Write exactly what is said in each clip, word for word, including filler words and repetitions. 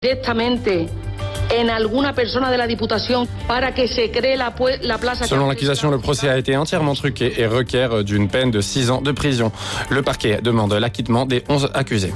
Directamente en alguna persona de la Diputación para que se cree la, la plaza. Selon l'accusation, le procès a été entièrement truqué et requiert d'une peine de six ans de prison. Le parquet demande l'acquittement des onze accusés.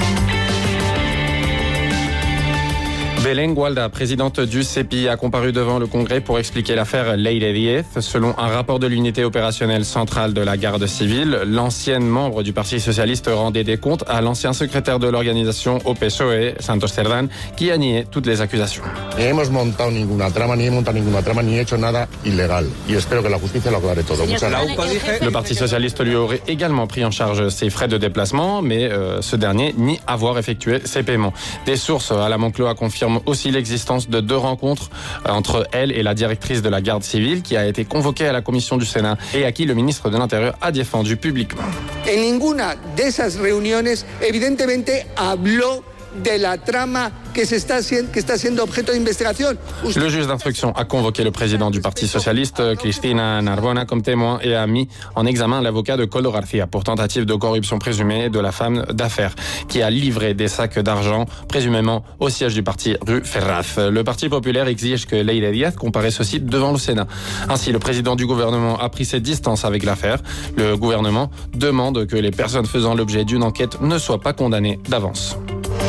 Belén Gualda, présidente du C E P I, a comparu devant le Congrès pour expliquer l'affaire Leire Díez. Selon un rapport de l'unité opérationnelle centrale de la garde civile, l'ancienne membre du Parti socialiste rendait des comptes à l'ancien secrétaire de l'organisation au P S O E, Santos Cerdán, qui a nié toutes les accusations. Ni hemos montado ninguna trama, ni he montado ninguna trama, ni he hecho nada ilegal. Y espero que la justicia lo aclare todo. Muchas gracias. Le Parti socialiste lui aurait également pris en charge ses frais de déplacement, mais euh, ce dernier nie avoir effectué ses paiements. Des sources à la Moncloa confirment aussi l'existence de deux rencontres entre elle et la directrice de la garde civile qui a été convoquée à la commission du Sénat et à qui le ministre de l'Intérieur a défendu publiquement. En ninguna de esas reuniones, evidentemente, habló de la trama que, se está, que está siendo objeto de investigación. Le juge d'instruction a convoqué le président du Parti socialiste, Cristina Narbona, comme témoin et a mis en examen l'avocat de Koldo Garcia pour tentative de corruption présumée de la femme d'affaires qui a livré des sacs d'argent présumément au siège du parti rue Ferraz. Le Parti populaire exige que Leire Díez comparaisse aussi devant le Sénat. Ainsi, le président du gouvernement a pris ses distances avec l'affaire. Le gouvernement demande que les personnes faisant l'objet d'une enquête ne soient pas condamnées d'avance.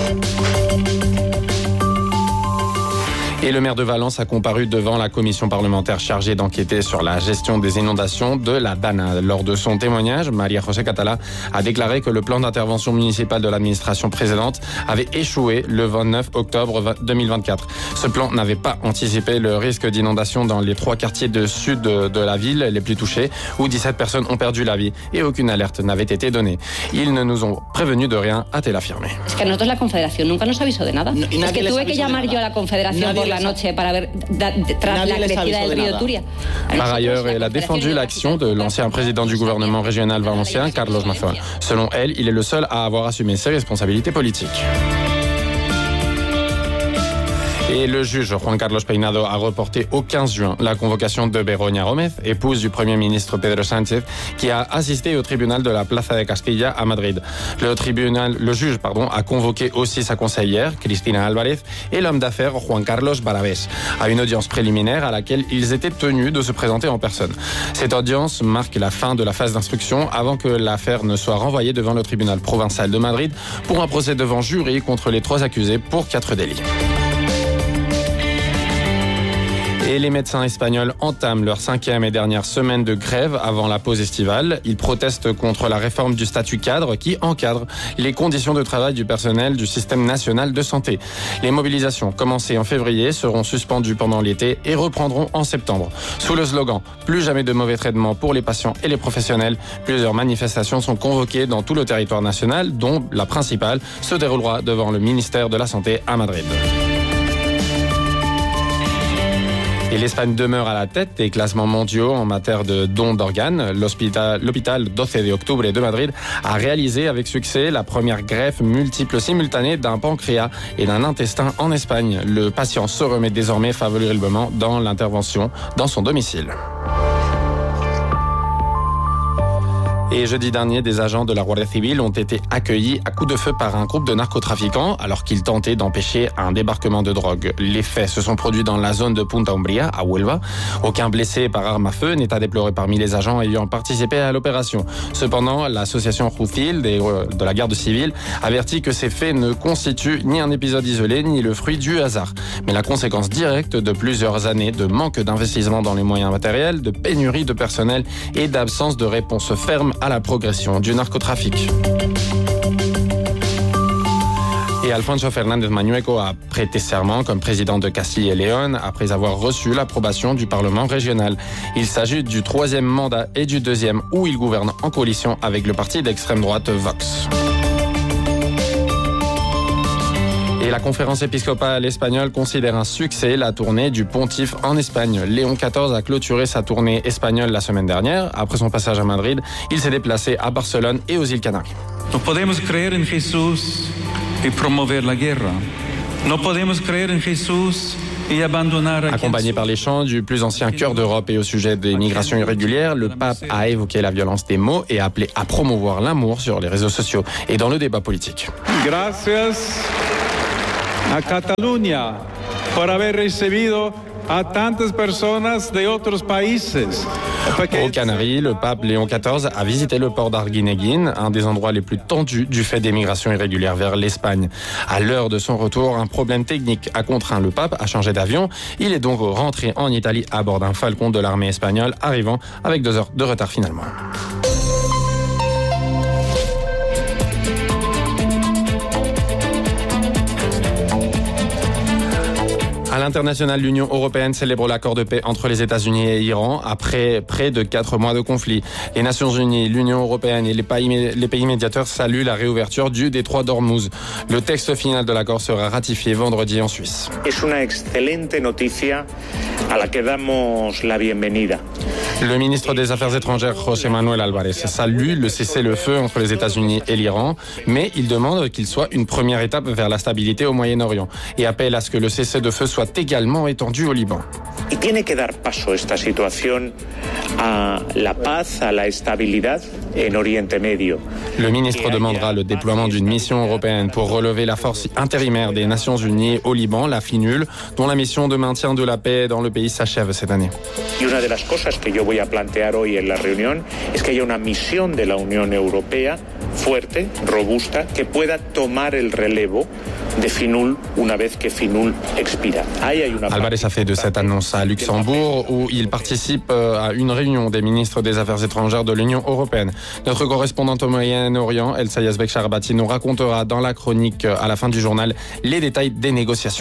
Et le maire de Valence a comparu devant la commission parlementaire chargée d'enquêter sur la gestion des inondations de la Dana. Lors de son témoignage, Maria José Catala a déclaré que le plan d'intervention municipale de l'administration précédente avait échoué le vingt-neuf octobre deux mille vingt-quatre. Ce plan n'avait pas anticipé le risque d'inondation dans les trois quartiers de sud de la ville les plus touchés, où dix-sept personnes ont perdu la vie et aucune alerte n'avait été donnée. Ils ne nous ont prévenus de rien, a-t-elle affirmé. Es que a nosotros la Confederación nunca nos avisó de nada. No, es que tuve que llamar yo a la Confederación por la noche para ver da, de, tras la crecida del río Turia. Par ailleurs, elle a défendu l'action de l'ancien président du gouvernement régional valencien, Carlos Mazón. Selon elle, il est le seul à avoir assumé ses responsabilités politiques. Et le juge Juan Carlos Peinado a reporté au quinze juin la convocation de Begoña Gómez, épouse du Premier ministre Pedro Sánchez, qui a assisté au tribunal de la Plaza de Castilla à Madrid. Le tribunal, le juge, pardon, a convoqué aussi sa conseillère, Cristina Álvarez, et l'homme d'affaires Juan Carlos Barabés, à une audience préliminaire à laquelle ils étaient tenus de se présenter en personne. Cette audience marque la fin de la phase d'instruction avant que l'affaire ne soit renvoyée devant le tribunal provincial de Madrid pour un procès devant jury contre les trois accusés pour quatre délits. Et les médecins espagnols entament leur cinquième et dernière semaine de grève avant la pause estivale. Ils protestent contre la réforme du statut cadre qui encadre les conditions de travail du personnel du système national de santé. Les mobilisations commencées en février seront suspendues pendant l'été et reprendront en septembre. Sous le slogan « Plus jamais de mauvais traitements pour les patients et les professionnels », plusieurs manifestations sont convoquées dans tout le territoire national, dont la principale se déroulera devant le ministère de la Santé à Madrid. Et l'Espagne demeure à la tête des classements mondiaux en matière de dons d'organes. L'hôpital, l'hôpital douze de octubre de Madrid a réalisé avec succès la première greffe multiple simultanée d'un pancréas et d'un intestin en Espagne. Le patient se remet désormais favorablement dans l'intervention dans son domicile. Et jeudi dernier, des agents de la Guardia Civil ont été accueillis à coups de feu par un groupe de narcotrafiquants alors qu'ils tentaient d'empêcher un débarquement de drogue. Les faits se sont produits dans la zone de Punta Umbría, à Huelva. Aucun blessé par arme à feu n'est à déplorer parmi les agents ayant participé à l'opération. Cependant, l'association Jucil de la garde civile avertit que ces faits ne constituent ni un épisode isolé ni le fruit du hasard, mais la conséquence directe de plusieurs années de manque d'investissement dans les moyens matériels, de pénurie de personnel et d'absence de réponse ferme à la progression du narcotrafic. Et Alfonso Fernández Mañueco a prêté serment comme président de Castille et Léon après avoir reçu l'approbation du Parlement régional. Il s'agit du troisième mandat et du deuxième où il gouverne en coalition avec le parti d'extrême droite Vox. Et la conférence épiscopale espagnole considère un succès la tournée du pontife en Espagne. Léon quatorze a clôturé sa tournée espagnole la semaine dernière. Après son passage à Madrid, il s'est déplacé à Barcelone et aux îles Canaries. No podemos creer en Jesús y promover la guerra. No podemos creer en Jesús. Accompagné par les chants du plus ancien chœur d'Europe et au sujet des migrations irrégulières, le pape a évoqué la violence des mots et a appelé à promouvoir l'amour sur les réseaux sociaux et dans le débat politique. Gracias. a Cataluña por haber recibido a tantas personas de otros países. Aux Canaries, le pape Léon quatorze a visité le port d'Arguineguín, un des endroits les plus tendus du fait des migrations irrégulières vers l'Espagne. À l'heure de son retour, un problème technique a contraint le pape à changer d'avion. Il est donc rentré en Italie à bord d'un Falcon de l'armée espagnole, arrivant avec deux heures de retard finalement. À l'international, l'Union européenne célèbre l'accord de paix entre les États-Unis et l'Iran après près de quatre mois de conflit. Les Nations Unies, l'Union européenne et les pays, les pays médiateurs saluent la réouverture du détroit d'Ormuz. Le texte final de l'accord sera ratifié vendredi en Suisse. Es una excelente noticia a la que damos la bienvenida. Le ministre des Affaires étrangères, José Manuel Álvarez, salue le cessez-le-feu entre les États-Unis et l'Iran, mais il demande qu'il soit une première étape vers la stabilité au Moyen-Orient et appelle à ce que le cessez-le-feu soit également étendu au Liban. Y tiene que dar paso esta situación a la paz, a la estabilidad en Oriente Medio. Le ministre demandera le déploiement d'une mission européenne pour relever la force intérimaire des Nations Unies au Liban, la FINUL, dont la mission de maintien de la paix dans le pays s'achève cette année. Y una de las cosas que yo voy a plantear hoy en la reunión es que haya una misión de la Unión Europea fuerte, robusta, que pueda tomar el relevo de FINUL una vez que FINUL expira. Ahí hay una... Álvarez a fait de cette annonce à Luxembourg où il participe à une réunion des ministres des Affaires étrangères de l'Union européenne. Notre correspondante au Moyen-Orient, Elsa Yazbek Sharbati, nous racontera dans la chronique à la fin du journal les détails des négociations.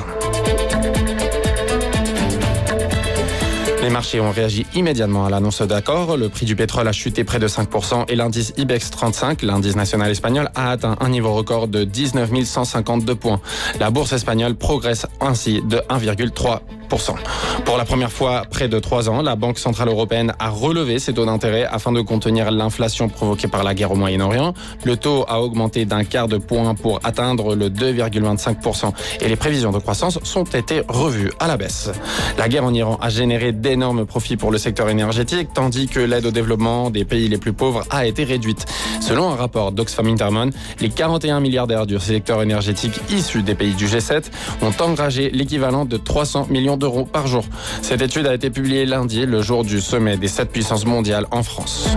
Les marchés ont réagi immédiatement à l'annonce d'accord. Le prix du pétrole a chuté près de cinq pour cent et l'indice IBEX trente-cinq, l'indice national espagnol, a atteint un niveau record de dix-neuf mille cent cinquante-deux points. La bourse espagnole progresse ainsi de un virgule trois pour cent. Pour la première fois près de trois ans, la Banque centrale européenne a relevé ses taux d'intérêt afin de contenir l'inflation provoquée par la guerre au Moyen-Orient. Le taux a augmenté d'un quart de point pour atteindre le deux virgule vingt-cinq pour cent et les prévisions de croissance sont été revues à la baisse. La guerre en Iran a généré d'énormes profits pour le secteur énergétique, tandis que l'aide au développement des pays les plus pauvres a été réduite. Selon un rapport d'Oxfam Intermon, les quarante et un milliardaires du secteur énergétique issus des pays du G sept ont engagé l'équivalent de trois cents millions d'euros par jour. Cette étude a été publiée lundi, le jour du sommet des sept puissances mondiales en France.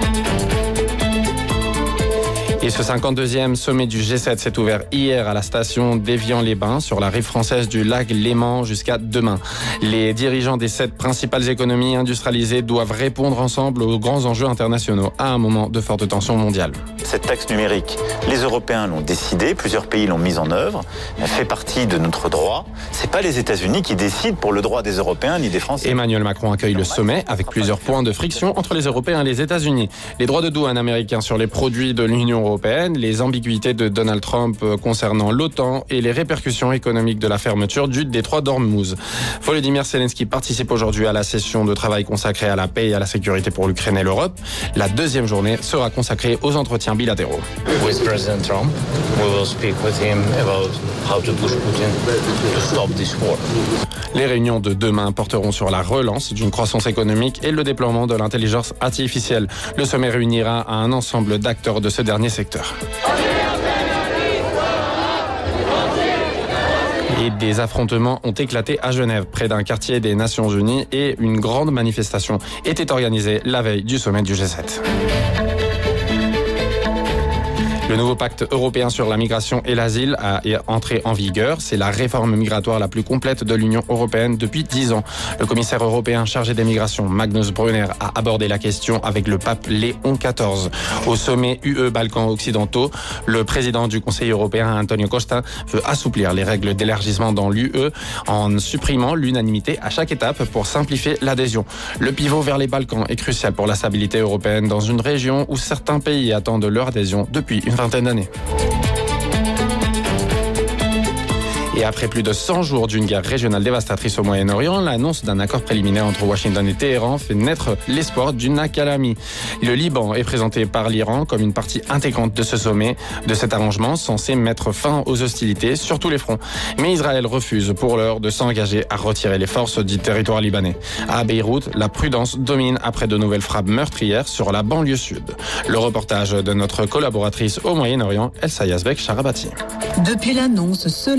Et ce cinquante-deuxième sommet du G sept s'est ouvert hier à la station d'Évian-les-Bains sur la rive française du lac Léman jusqu'à demain. Les dirigeants des sept principales économies industrialisées doivent répondre ensemble aux grands enjeux internationaux à un moment de forte tension mondiale. Cette taxe numérique, les Européens l'ont décidé, plusieurs pays l'ont mise en œuvre, elle fait partie de notre droit. C'est pas les États-Unis qui décident pour le droit des Européens ni des Français. Emmanuel Macron accueille le sommet avec plusieurs points de friction entre les Européens et les États-Unis. Les droits de douane américains sur les produits de l'Union européenne, les ambiguïtés de Donald Trump concernant l'OTAN et les répercussions économiques de la fermeture du détroit d'Ormuz. Volodymyr Zelensky participe aujourd'hui à la session de travail consacrée à la paix et à la sécurité pour l'Ukraine et l'Europe. La deuxième journée sera consacrée aux entretiens bilatéraux. With President Trump, we will speak with him about how to push Putin to stop this war. Les réunions de demain porteront sur la relance d'une croissance économique et le déploiement de l'intelligence artificielle. Le sommet réunira un ensemble d'acteurs de ce dernier secteur. Et des affrontements ont éclaté à Genève, près d'un quartier des Nations Unies, et une grande manifestation était organisée la veille du sommet du G sept. Le nouveau pacte européen sur la migration et l'asile a entré en vigueur. C'est la réforme migratoire la plus complète de l'Union européenne depuis dix ans. Le commissaire européen chargé des migrations, Magnus Brunner, a abordé la question avec le pape Léon quatorze. Au sommet U E Balkans occidentaux, le président du Conseil européen, Antonio Costa, veut assouplir les règles d'élargissement dans l'U E en supprimant l'unanimité à chaque étape pour simplifier l'adhésion. Le pivot vers les Balkans est crucial pour la stabilité européenne dans une région où certains pays attendent leur adhésion depuis une vingtaine d'années. Et après plus de cent jours d'une guerre régionale dévastatrice au Moyen-Orient, l'annonce d'un accord préliminaire entre Washington et Téhéran fait naître l'espoir d'une accalmie. Le Liban est présenté par l'Iran comme une partie intégrante de ce sommet, de cet arrangement censé mettre fin aux hostilités sur tous les fronts. Mais Israël refuse pour l'heure de s'engager à retirer les forces du territoire libanais. À Beyrouth, la prudence domine après de nouvelles frappes meurtrières sur la banlieue sud. Le reportage de notre collaboratrice au Moyen-Orient, Elsa Yazbek Sharabati. Depuis l'annonce ce lundi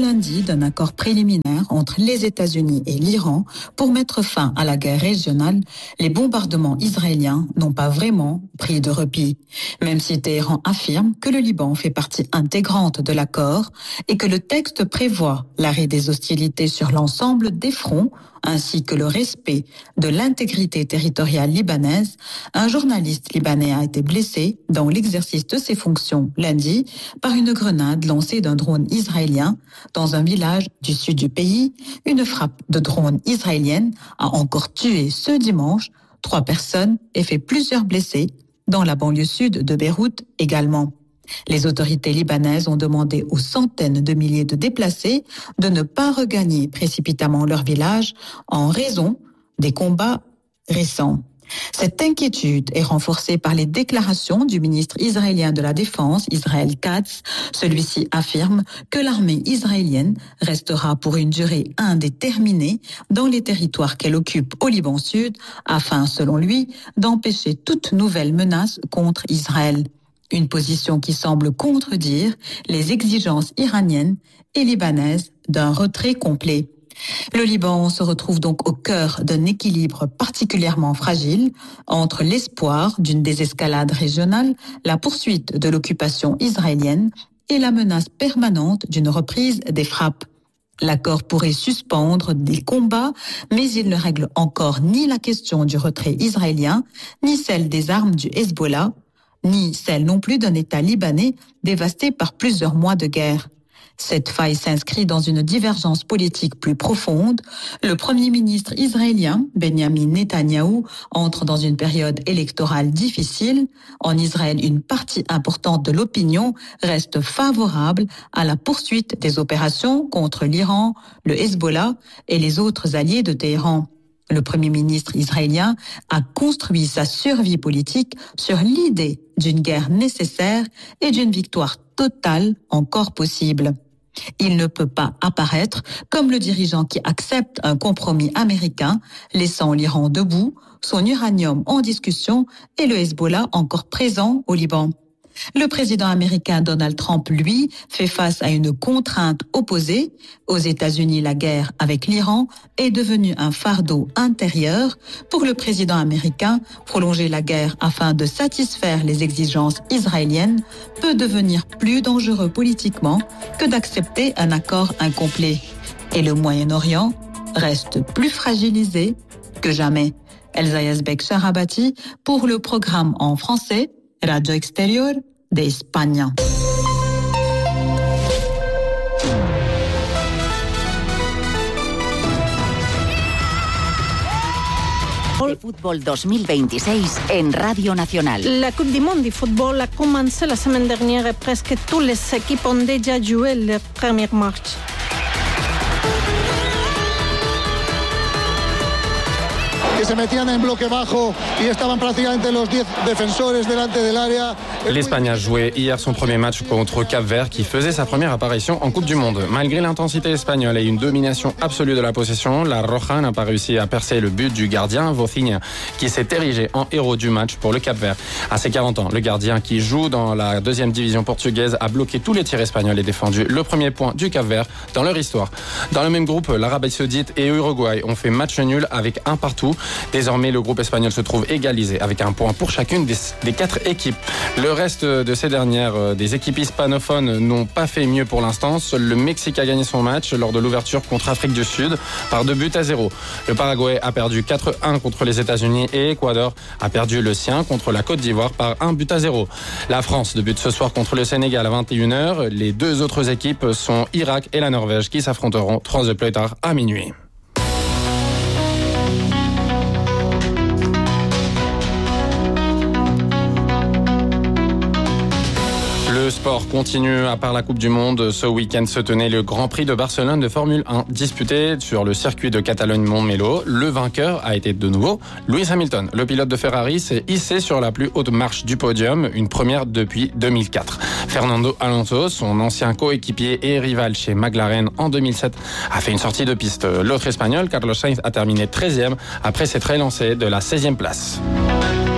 d'un accord préliminaire entre les États-Unis et l'Iran pour mettre fin à la guerre régionale, les bombardements israéliens n'ont pas vraiment pris de repli. Même si Téhéran affirme que le Liban fait partie intégrante de l'accord et que le texte prévoit l'arrêt des hostilités sur l'ensemble des fronts, ainsi que le respect de l'intégrité territoriale libanaise, un journaliste libanais a été blessé dans l'exercice de ses fonctions lundi par une grenade lancée d'un drone israélien dans un village du sud du pays. Une frappe de drone israélienne a encore tué ce dimanche trois personnes et fait plusieurs blessés dans la banlieue sud de Beyrouth également. Les autorités libanaises ont demandé aux centaines de milliers de déplacés de ne pas regagner précipitamment leur village en raison des combats récents. Cette inquiétude est renforcée par les déclarations du ministre israélien de la Défense, Israël Katz. Celui-ci affirme que l'armée israélienne restera pour une durée indéterminée dans les territoires qu'elle occupe au Liban Sud, afin, selon lui, d'empêcher toute nouvelle menace contre Israël. Une position qui semble contredire les exigences iraniennes et libanaises d'un retrait complet. Le Liban se retrouve donc au cœur d'un équilibre particulièrement fragile entre l'espoir d'une désescalade régionale, la poursuite de l'occupation israélienne et la menace permanente d'une reprise des frappes. L'accord pourrait suspendre des combats, mais il ne règle encore ni la question du retrait israélien, ni celle des armes du Hezbollah, ni celle non plus d'un État libanais dévasté par plusieurs mois de guerre. Cette faille s'inscrit dans une divergence politique plus profonde. Le Premier ministre israélien, Benjamin Netanyahou, entre dans une période électorale difficile. En Israël, une partie importante de l'opinion reste favorable à la poursuite des opérations contre l'Iran, le Hezbollah et les autres alliés de Téhéran. Le Premier ministre israélien a construit sa survie politique sur l'idée d'une guerre nécessaire et d'une victoire totale encore possible. Il ne peut pas apparaître comme le dirigeant qui accepte un compromis américain, laissant l'Iran debout, son uranium en discussion et le Hezbollah encore présent au Liban. Le président américain Donald Trump, lui, fait face à une contrainte opposée. Aux États-Unis, la guerre avec l'Iran est devenue un fardeau intérieur. Pour le président américain, prolonger la guerre afin de satisfaire les exigences israéliennes peut devenir plus dangereux politiquement que d'accepter un accord incomplet. Et le Moyen-Orient reste plus fragilisé que jamais. Elsa Yazbek Sharabati pour le programme en français Radio Exterior de España. De Fútbol dos mil vingt-sis en Radio Nacional. La Coupe du Monde de football a commencé la semaine dernière et presque toutes les équipes ont déjà joué leur premier match. Que se metían en bloque bajo y estaban prácticamente los diez defensores delante del área. L'Espagne a joué hier son premier match contre Cap-Vert qui faisait sa première apparition en Coupe du Monde. Malgré l'intensité espagnole et une domination absolue de la possession, la Roja n'a pas réussi à percer le but du gardien Vozinha qui s'est érigé en héros du match pour le Cap-Vert. À ses quarante ans, le gardien qui joue dans la deuxième division portugaise a bloqué tous les tirs espagnols et défendu le premier point du Cap-Vert dans leur histoire. Dans le même groupe, l'Arabie Saoudite et Uruguay ont fait match nul avec un partout. Désormais, le groupe espagnol se trouve égalisé avec un point pour chacune des, des quatre équipes. Le reste de ces dernières, des équipes hispanophones, n'ont pas fait mieux pour l'instant. Seul le Mexique a gagné son match lors de l'ouverture contre Afrique du Sud par deux buts à zéro. Le Paraguay a perdu quatre un contre les États-Unis et Équador a perdu le sien contre la Côte d'Ivoire par un but à zéro. La France débute ce soir contre le Sénégal à vingt et une heures. Les deux autres équipes sont Irak et la Norvège qui s'affronteront trois heures plus tard à minuit. Le sport continue. À part la Coupe du Monde, ce week-end se tenait le Grand Prix de Barcelone de Formule un, disputé sur le circuit de Catalogne-Montmelo. Le vainqueur a été de nouveau Lewis Hamilton. Le pilote de Ferrari s'est hissé sur la plus haute marche du podium, une première depuis deux mille quatre. Fernando Alonso, son ancien coéquipier et rival chez McLaren en deux mille sept, a fait une sortie de piste. L'autre espagnol, Carlos Sainz, a terminé treizième après s'être élancé de la seizième place.